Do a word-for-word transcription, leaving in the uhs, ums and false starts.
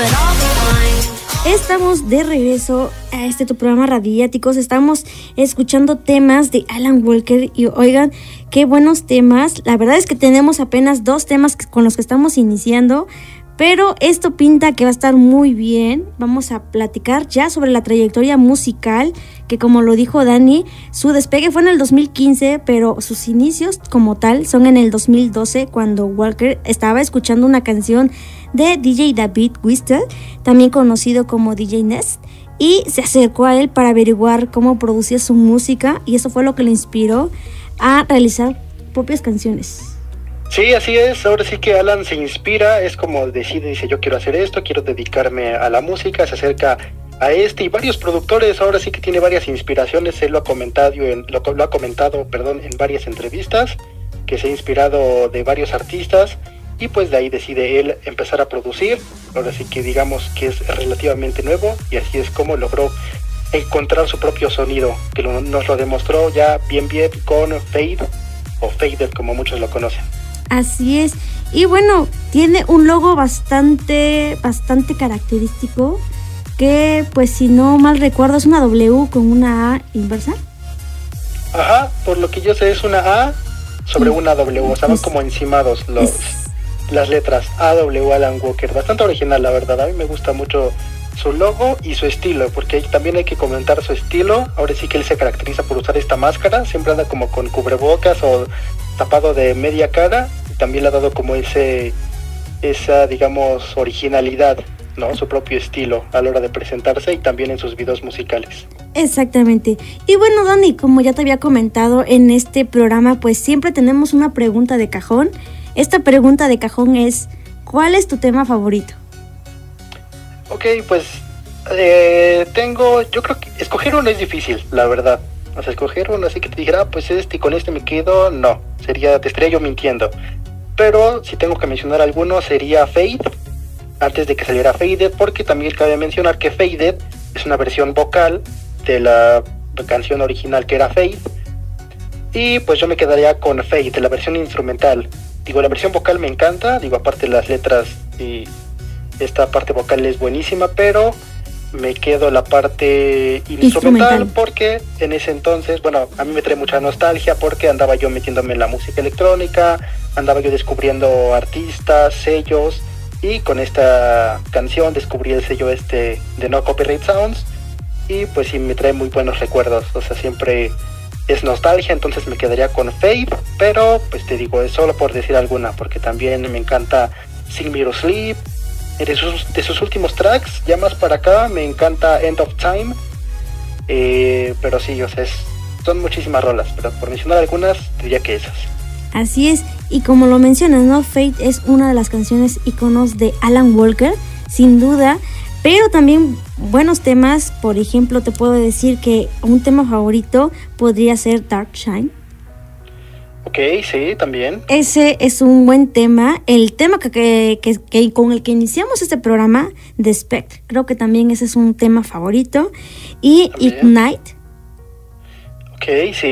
Estamos de regreso a este tu programa Radiáticos. Estamos escuchando temas de Alan Walker y oigan, qué buenos temas. La verdad es que tenemos apenas dos temas con los que estamos iniciando, pero esto pinta que va a estar muy bien. Vamos a platicar ya sobre la trayectoria musical, que como lo dijo Dani, su despegue fue en el dos mil quince, pero sus inicios como tal son en el dos mil doce, cuando Walker estaba escuchando una canción de D J David Whistle, también conocido como D J Nest, y se acercó a él para averiguar cómo producía su música, y eso fue lo que le inspiró a realizar propias canciones. Sí, así es. Ahora sí que Alan se inspira, es como decide, dice yo quiero hacer esto, quiero dedicarme a la música, se acerca a este y varios productores. Ahora sí que tiene varias inspiraciones, él lo ha comentado en, lo, lo ha comentado, perdón, en varias entrevistas, que se ha inspirado de varios artistas y pues de ahí decide él empezar a producir. Ahora sí que digamos que es relativamente nuevo y así es como logró encontrar su propio sonido, que lo, nos lo demostró ya bien bien con Fade o Faded como muchos lo conocen. Así es, y bueno, tiene un logo bastante, bastante característico, que pues si no mal recuerdo es una W con una A inversa. Ajá, por lo que yo sé es una A sobre sí. Una W, o sea, van como encimados los, es... las letras A W Alan Walker, bastante original la verdad, a mí me gusta mucho su logo y su estilo, porque también hay que comentar su estilo. Ahora sí que él se caracteriza por usar esta máscara, siempre anda como con cubrebocas o tapado de media cara, y también le ha dado como ese esa digamos originalidad, ¿no? Su propio estilo a la hora de presentarse y también en sus videos musicales. Exactamente. Y bueno, Dani, como ya te había comentado en este programa, pues siempre tenemos una pregunta de cajón. Esta pregunta de cajón es: ¿cuál es tu tema favorito? Ok, pues eh, tengo, yo creo que escoger uno es difícil, la verdad. O sea, escoger uno así que te dijera, ah, pues este y con este me quedo, no, sería, te estaría yo mintiendo. Pero si tengo que mencionar alguno sería Fade, antes de que saliera Faded, porque también cabe mencionar que Faded es una versión vocal de la canción original que era Fade. Y pues yo me quedaría con Fade, la versión instrumental. Digo, la versión vocal me encanta, digo, aparte las letras y esta parte vocal es buenísima, pero me quedo la parte instrumental, instrumental porque en ese entonces, bueno, a mí me trae mucha nostalgia porque andaba yo metiéndome en la música electrónica, andaba yo descubriendo artistas, sellos, y con esta canción descubrí el sello este de No Copyright Sounds y pues sí me trae muy buenos recuerdos, o sea, siempre es nostalgia, entonces me quedaría con Fade, pero pues te digo, es solo por decir alguna, porque también me encanta Sing Me to Sleep. De sus, de sus últimos tracks, ya más para acá, me encanta End of Time, eh, pero sí, o sea, es, son muchísimas rolas, pero por mencionar algunas, diría que esas. Así es, y como lo mencionas, ¿no? Fate es una de las canciones íconos de Alan Walker, sin duda, pero también buenos temas. Por ejemplo, te puedo decir que un tema favorito podría ser Dark Shine. Ok, sí, también. Ese es un buen tema. El tema que, que, que, que con el que iniciamos este programa, The Spectre, creo que también ese es un tema favorito. Y también. Ignite. Ok, sí.